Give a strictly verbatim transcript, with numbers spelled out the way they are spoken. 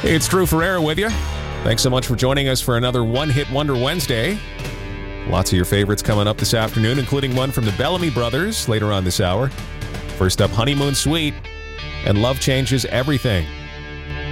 Hey, it's Drew Ferreira with you. Thanks so much for joining us for another One Hit Wonder Wednesday. Lots of your favorites coming up this afternoon, including one from the Bellamy Brothers later on this hour. First up, Honeymoon Suite and Love Changes Everything.